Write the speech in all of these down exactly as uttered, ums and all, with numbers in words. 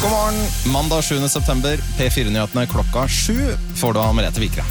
God morgen, mandag sjuende september, P fire-nyhetene klokka sju, får du av Merete Vikre.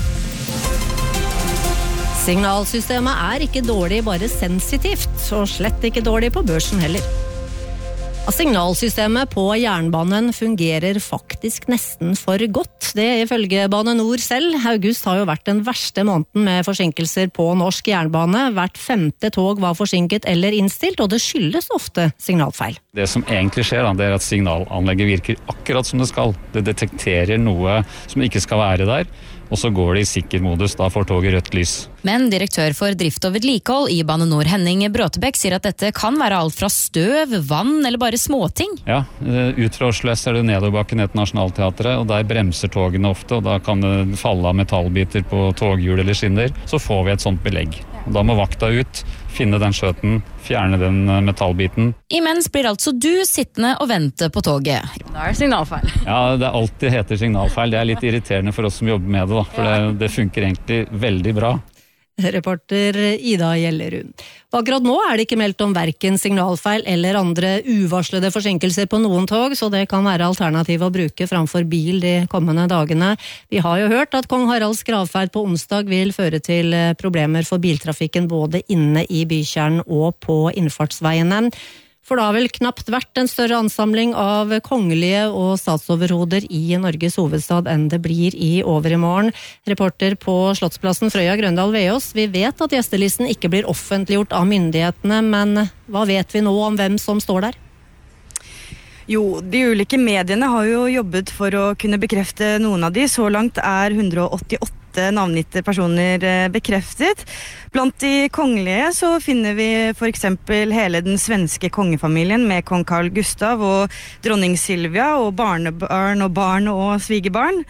Signalsystemet er ikke dårlig, bare sensitivt, og slett ikke dårlig på børsen heller. Signalsystemet på jernbanen fungerer faktisk nesten for godt. Det er ifølge Bane Nor selv. August har jo vært den verste måneden med forsinkelser på norsk jernbane. Hvert femte tog var forsinket eller innstilt, og det skyldes ofte signalfeil. Det som egentlig skjer, da, det er at signalanlegget virker akkurat som det skal. Det detekterer noe som ikke skal være der, og så går det i sikker modus, da får toget rødt lys. Men direktør for drift og vedlikehold i Bane Nor, Henning Bråtebekk, sier at dette kan være alt fra støv, vann eller bare småting. Ja, ut fra Oslo S er det nedoverbakken ned til Nationaltheatret, og der bremser togene ofte, og da kan det falle av metallbiter på toghjul eller skinner. Så får vi et sånt belegg. Og da må vakta ut, finne den skjøten, fjerne den metallbiten. Imens blir altså du sittende og vente på toget. Da er det signalfeil. Ja, det er alltid heter signalfeil. Det er litt irriterende for oss som jobber med det, da, for det, det funker egentlig veldig bra. Reporter Ida Gjellerud. Akkurat nå er det ikke meldt om hverken signalfeil eller andre uvarslede forsinkelser på noen tog, så det kan være alternativ å bruke framfor bil de kommende dagene. Vi har jo hørt at Kong Haralds gravferd på onsdag vil føre til problemer for biltrafikken både inne i bykjernen og på innfartsveiene. For da har vel knapt vært en større ansamling av kongelige og statsoverhoder i Norges hovedstad enn det blir i overmorgen. Reporter på Slottsplassen Frøya Grøndal Veås, vi vet at gjestelisten ikke blir offentliggjort av myndighetene, men hva vet vi nå om hvem som står der? Jo, de ulike mediene har jo jobbet for å kunne bekrefte noen av de. Så langt er hundre og åttiåtte navngitte personer bekreftet. Blant de kongelige så finner vi for eksempel hele den svenske kongefamilien med kong Carl Gustav og dronning Silvia og barnebarn og barn og svigerbarn.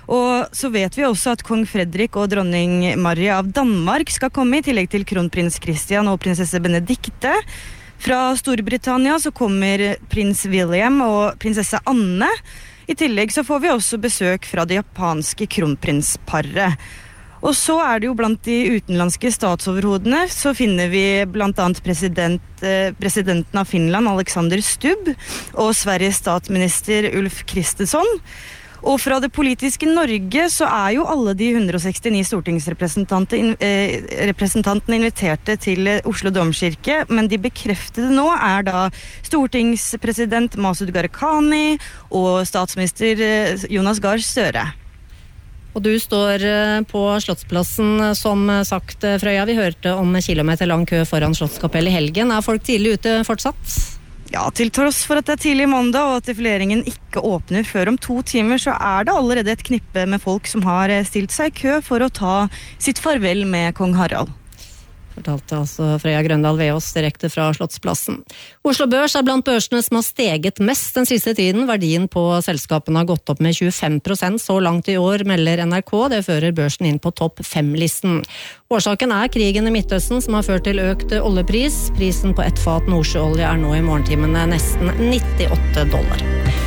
Og så vet vi også at kong Fredrik og dronning Maria av Danmark skal komme, i tillegg til kronprins Christian og prinsesse Benedikte. Fra Storbritannia så kommer prins William og prinsesse Anne. I tillegg så får vi også besøk fra det japanske kronprinsparet. Og så er det jo blant de utenlandske statsoverhodene, så finner vi blant annet president, eh, presidenten av Finland, Alexander Stubb, og Sveriges statsminister Ulf Kristersson. Og fra det politiske Norge så er jo alle de hundre og sekstini stortingsrepresentantene eh, representantene inviterte til Oslo Domkirke, men de bekreftede nå er da stortingspresident Masud Gharahkhani og statsminister eh, Jonas Gahr Støre. Og du står på Slottsplassen, som sagt, Frøya. Vi hørte om kilometer lang kø foran Slottskapell i helgen. Er folk tidlig ute fortsatt? Ja, til tross for at det er tidlig mandag og at defileringen ikke åpner før om to timer, så er det allerede et knippe med folk som har stilt seg i kø for å ta sitt farvel med kong Harald. Fortalte altså Frøya Grøndal Veås direkte fra Slottsplassen. Oslo Børs er blant børsene som har steget mest den siste tiden. Verdien på selskapene har gått opp med tjuefem prosent så langt i år, melder N R K. Det fører børsen inn på topp fem-listen. Årsaken er krigen i Midtøsten som har ført til økt oljepris. Prisen på ett fat nordsjøolje er nå i morgentimene nesten nittiåtte dollar.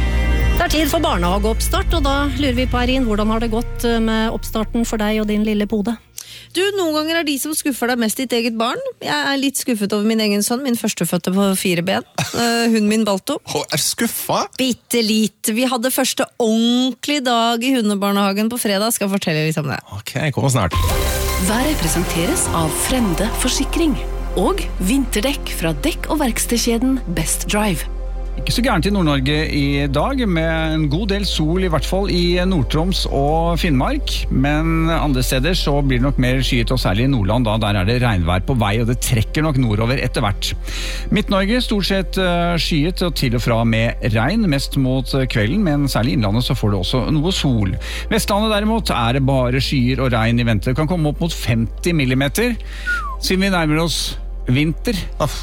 Det er tid for barnehageoppstart, og da lurer vi på, Erin, hvordan har det gått med oppstarten for deg og din lille pode? Du, noen ganger er de som skuffer deg mest ditt eget barn. Jeg er litt skuffet over min egen sønn, min førstefødte på fire ben. Uh, hun min Balto. Oh, er skuffa? Bitte litt. Vi hadde første ordentlige dag i hundebarnehagen på fredag. Skal fortelle litt om det. Ok, kommer snart. Været presenteres av Frende Forsikring og vinterdekk fra dekk- og verkstedkjeden Best Drive. Ikke så gærent i Nord-Norge i dag, med en god del sol i hvert fall i Nord-Troms og Finnmark, men andre steder så blir det nok mer skyet, og særlig i Nordland da, der er det regnvær på vei, og det trekker nok nordover etter hvert. Midt-Norge stort sett skyet og til og fra med regn, mest mot kvelden, men særlig i innlandet så får det også noe sol. Vestlandet derimot er det bare skyer og regn i vente, det kan komme opp mot femti millimeter, siden vi nærmer oss vinter,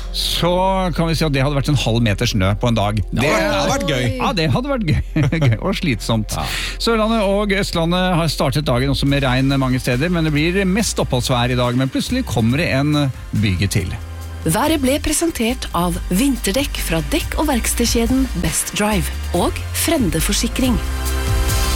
så kan vi si at det hadde vært en halv meter snø på en dag. Det hadde vært gøy. Ja, det hadde vært gøy, gøy og slitsomt. Ja. Sørlandet og Østlandet har startet dagen også med regn mange steder, men det blir mest oppholdsvær i dag, men plutselig kommer det en byge til. Været ble presentert av vinterdekk fra dekk- og verkstedkjeden Best Drive og Frende Forsikring.